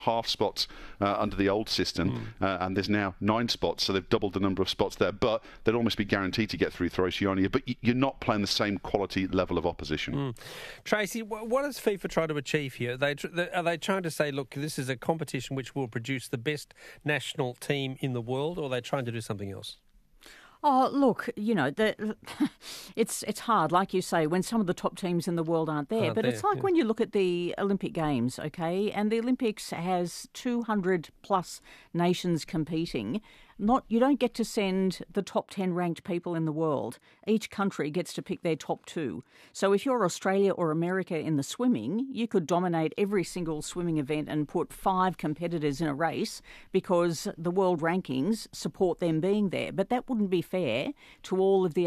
half spots under the old system, and there's now 9 spots, so they've doubled the number of spots there. But they'd almost be guaranteed to get through Oceania. But you're not playing the same quality level of opposition. Tracy, what does FIFA try to achieve here? Are they trying to say, look, this is a competition which will produce the best national team in the world, or are they trying to do something else? Oh, look, it's hard, like you say, when some of the top teams in the world aren't there. But it's like when you look at the Olympic Games, okay, and the Olympics has 200 plus nations competing. You don't get to send the top 10 ranked people in the world. Each country gets to pick their top 2. So if you're Australia or America in the swimming, you could dominate every single swimming event and put 5 competitors in a race because the world rankings support them being there. But that wouldn't be fair to all of the